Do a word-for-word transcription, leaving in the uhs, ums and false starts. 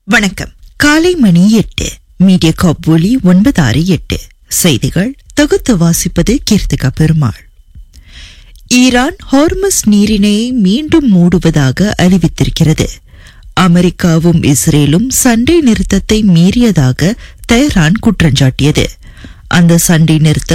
வணக்கம். காலை மணி எட்டு. மீடியா காப் ஒலி ஒன்பது ஆறு எட்டு. செய்திகள் தொகுத்து வாசிப்பது கீர்த்திகா பெருமாள். ஈரான் ஹார்மஸ் நீரினை மீண்டும் மூடுவதாக அறிவித்திருக்கிறது. அமெரிக்காவும் இஸ்ரேலும் சண்டை நிறுத்தத்தை மீறியதாக தெஹ்ரான் குற்றஞ்சாட்டியது. அந்த சண்டை நிறுத்தம்